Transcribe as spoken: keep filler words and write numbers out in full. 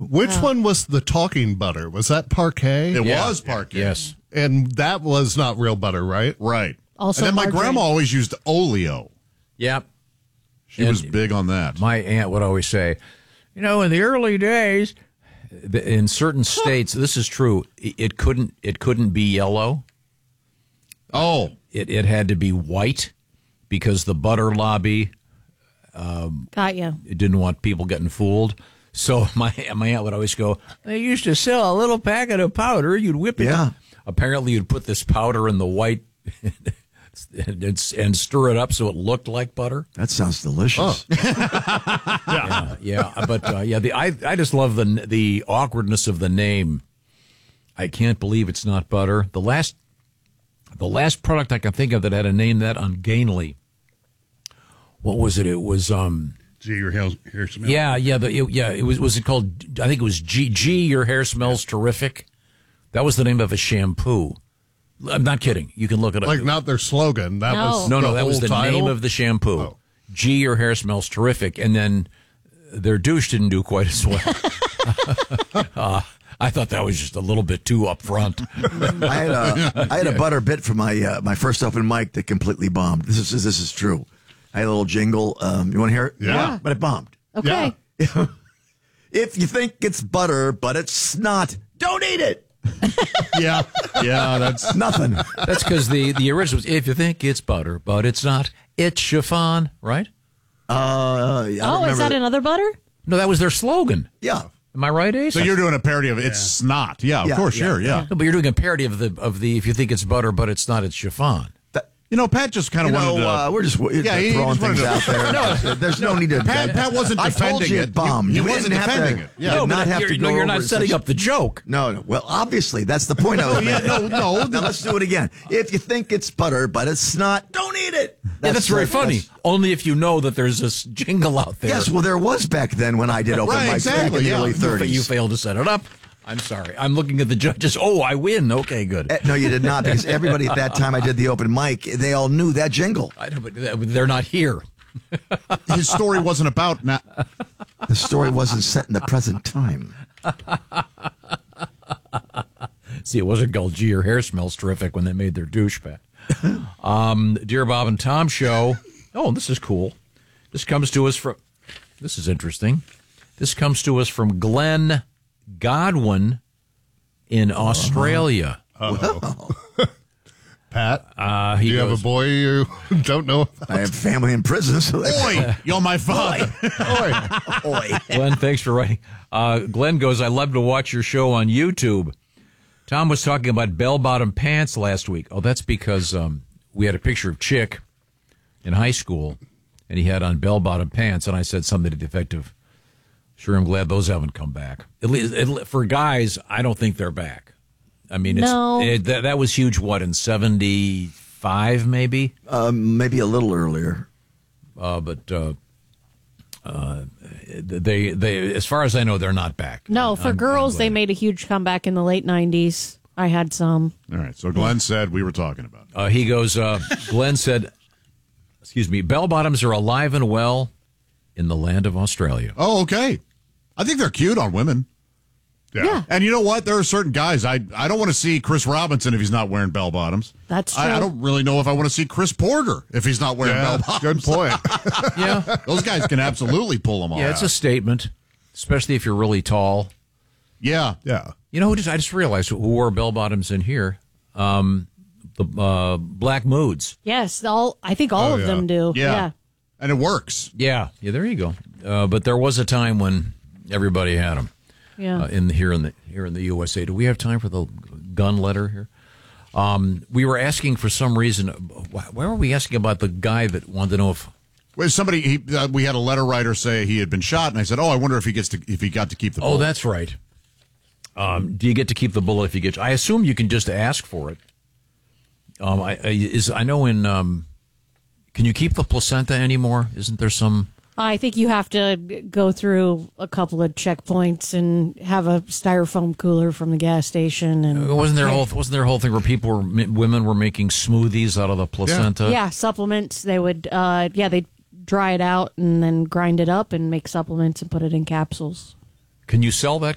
Which Oh. one was the talking butter? Was that Parquet? It Yeah. was Parquet. Yes. And that was not real butter, right? Right. Also and then my margarine. grandma always used Oleo. Yep. She was And big on that. My aunt would always say, you know, in the early days, in certain states, this is true. It couldn't. It couldn't be yellow. Oh, It it had to be white because the butter lobby Got you. didn't want people getting fooled. So my my aunt would always go, they used to sell a little packet of powder. You'd whip it. Yeah. Apparently, you'd put this powder in the white and, and stir it up so it looked like butter. That sounds delicious. Yeah, yeah, but uh, yeah, the I I just love the the awkwardness of the name. I can't believe it's not butter. The last the last product I can think of that had a name that ungainly. What was it? It was um Gee, your hair, hair smells. yeah yeah the, it, yeah it was was it called I think it was G G your hair smells terrific. That was the name of a shampoo. I'm not kidding. You can look it up. Like not their slogan. That No. was No, no, the that was whole the title? name of the shampoo. Oh. Gee, your hair smells terrific. And then their douche didn't do quite as well. uh, I thought that was just a little bit too upfront. I had a I had a butter bit for my uh, my first open mic that completely bombed. This is this is true. I had a little jingle. Um, you want to hear it? Yeah. But it bombed. Okay. Yeah. If you think it's butter, but it's snot, don't eat it. yeah, yeah. That's Nothing. That's because the, the original was, if you think it's butter, but it's not, it's chiffon, right? Uh, I don't Oh, is remember that another butter? No, that was their slogan. Yeah. Am I right, Ace? so you're doing a parody of It's Snot. Yeah, of Yeah, course, yeah, sure, yeah. No, but you're doing a parody of the, of the, if you think it's butter, but it's not, it's chiffon. You know, Pat just kind You of know, wanted to. uh, we're just Yeah, he- he throwing just wanted things to- out there. There's no, need to. Pat- Pat wasn't I told defending you it. it bombed. He- he You wasn't didn't have defending to, it. Yeah. You No, did but not have you're, to no, go you're over not setting such- up the joke. No, no. Well, obviously, that's the point I was yeah, making. no, no. Now let's do it again. If you think it's butter, but it's not, don't eat it. Yeah, that's very what- funny. that's- Only if you know that there's this jingle out there. Yes, well, there was back then when I did open Right, mics exactly, back in the yeah. early You You fa- thirties. You failed to set it up. I'm sorry. I'm looking at the judges. Oh, I win. Okay, good. Eh, No, you did not, because everybody at that time I did the open mic, they all knew that jingle. I know, but they're not here. His story wasn't about. Na- The story wasn't set in the present time. See, it wasn't called Gee, your hair smells terrific when they made their douche back. um, Dear Bob and Tom show. Oh, this is cool. This comes to us from, this is interesting. This comes to us from Glenn Godwin in Australia. Pat, Uh, do he you have goes, a boy you don't know about? I have family in prison, so Oi, you're my father. Oi. Glenn, thanks for writing. Uh, Glenn goes, I love to watch your show on YouTube. Tom was talking about bell-bottom pants last week. Oh, that's because um, we had a picture of Chick in high school, and he had on bell-bottom pants, and I said something to the effect of, sure, I'm glad those haven't come back. At least, at, le- for guys, I don't think they're back. I mean, it's, No. it, that, that was huge, what, in seventy-five maybe? Um, maybe a little earlier. Uh, but uh, uh, they, they, as far as I know, they're not back. No, for I'm- I'm girls, glad. they made a huge comeback in the late nineties. I had some. All right, so Glenn said we were talking about it. Uh, he goes, uh, Glenn said, excuse me, bell bottoms are alive and well in the land of Australia. Oh, okay. I think they're cute on women. Yeah. And you know what? There are certain guys, I I don't want to see Chris Robinson if he's not wearing bell bottoms. That's I, I true. don't really know if I want to see Chris Porter if he's not wearing Yeah, bell bottoms. good point. Yeah. Those guys can absolutely pull them off. Yeah, it's a statement, especially if you're really tall. yeah. Yeah. You know, who just, I just realized who wore bell bottoms in here. Um, the uh, Black Moods. Yes, all I think all Oh, of yeah. them do. Yeah. Yeah. And it works. Yeah, yeah, there you go. Uh, but there was a time when everybody had them. Yeah. Uh, in here in the here in the U S A. Do we have time for the gun letter here? Um, we were asking for some reason. Why, why were we asking about the guy that wanted to know if? Well, somebody, he, uh, we had a letter writer say he had been shot, and I said, "Oh, I wonder if he gets to if he got to keep the." Oh, bullet." that's right. Um, do you get to keep the bullet if you get? I assume you can just ask for it. Um, I, I is I know in. Um, can you keep the placenta anymore? Isn't there some? I think you have to go through a couple of checkpoints and have a styrofoam cooler from the gas station, and Wasn't there a whole wasn't there a whole thing where people were women were making smoothies out of the placenta? yeah, supplements. They would, uh, yeah, they dry it out and then grind it up and make supplements and put it in capsules. Can you sell that